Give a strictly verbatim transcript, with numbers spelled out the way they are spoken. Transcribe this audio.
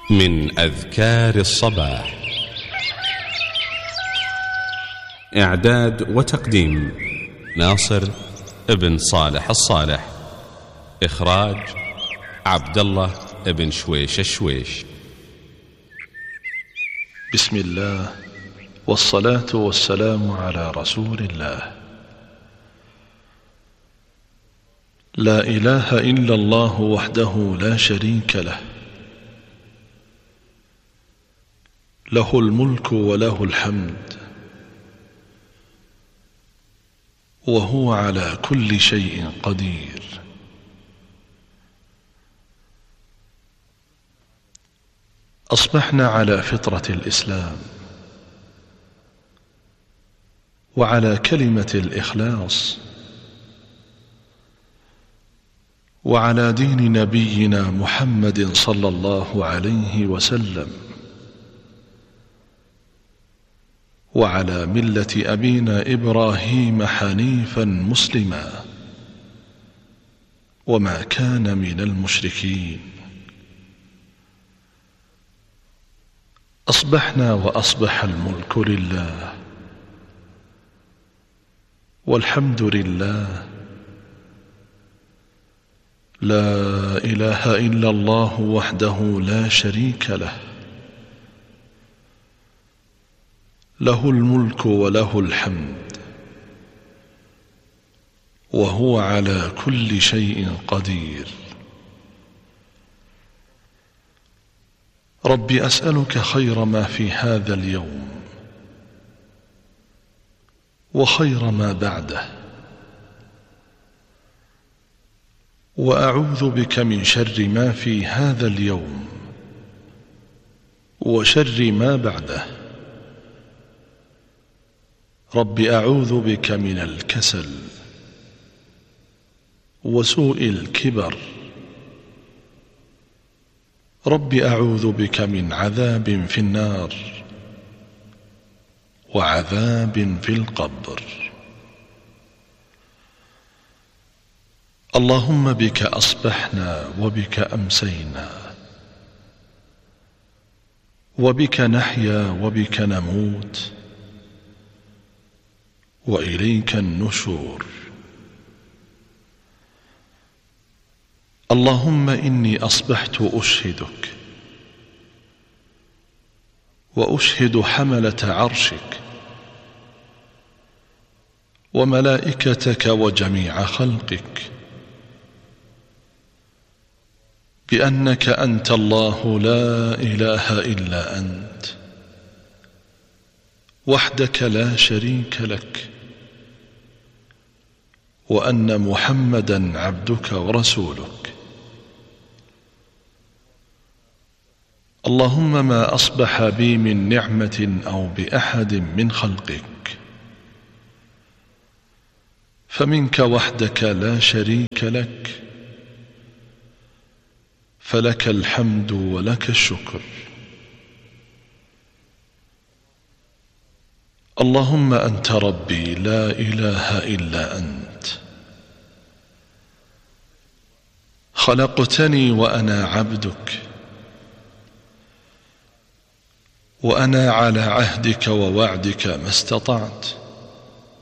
من أذكار الصباح. إعداد وتقديم ناصر ابن صالح الصالح. إخراج عبد الله ابن شويش الشويش. بسم الله والصلاة والسلام على رسول الله. لا إله إلا الله وحده لا شريك له، له الملك وله الحمد، وهو على كل شيء قدير. أصبحنا على فطرة الإسلام وعلى كلمة الإخلاص وعلى دين نبينا محمد صلى الله عليه وسلم وعلى ملة أبينا إبراهيم حنيفا مسلما وما كان من المشركين. أصبحنا وأصبح الملك لله والحمد لله، لا إله إلا الله وحده لا شريك له، له الملك وله الحمد، وهو على كل شيء قدير. رب أسألك خير ما في هذا اليوم وخير ما بعده، وأعوذ بك من شر ما في هذا اليوم وشر ما بعده. رب أعوذ بك من الكسل وسوء الكبر. رب أعوذ بك من عذاب في النار وعذاب في القبر. اللهم بك أصبحنا وبك أمسينا وبك نحيا وبك نموت وإليك النشور. اللهم إني أصبحت أشهدك وأشهد حملة عرشك وملائكتك وجميع خلقك بأنك أنت الله لا إله إلا أنت وحدك لا شريك لك، وأن محمدا عبدك ورسولك. اللهم ما أصبح بي من نعمة أو بأحد من خلقك فمنك وحدك لا شريك لك، فلك الحمد ولك الشكر. اللهم أنت ربي لا إله إلا أنت، خلقتني وأنا عبدك، وأنا على عهدك ووعدك ما استطعت،